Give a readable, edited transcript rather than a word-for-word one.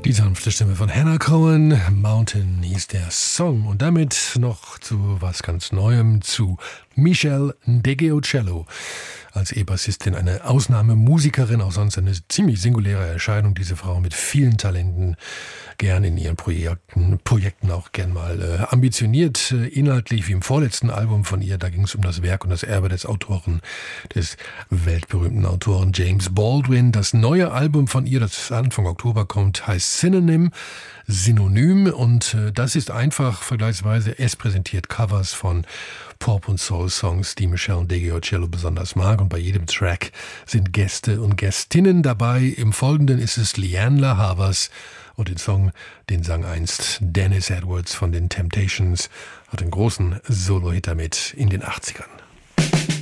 Die sanfte Stimme von Hannah Cohen, Mountain hieß der Song. Und damit noch zu was ganz Neuem, zu Michelle Ndegeocello. Als E-Bassistin eine Ausnahmemusikerin, auch sonst eine ziemlich singuläre Erscheinung, diese Frau mit vielen Talenten, gern in ihren Projekten auch gern mal ambitioniert, inhaltlich wie im vorletzten Album von ihr, da ging es um das Werk und das Erbe des weltberühmten Autoren James Baldwin. Das neue Album von ihr, das Anfang Oktober kommt, heißt Synonym, und das ist einfach vergleichsweise, es präsentiert Covers von Pop- und Soul-Songs, die Michelle Ndegeocello besonders mag, und bei jedem Track sind Gäste und Gästinnen dabei. Im Folgenden ist es Lianne La Havas, und den Song, den sang einst Dennis Edwards von den Temptations, hat einen großen Solo-Hit damit in den 80ern.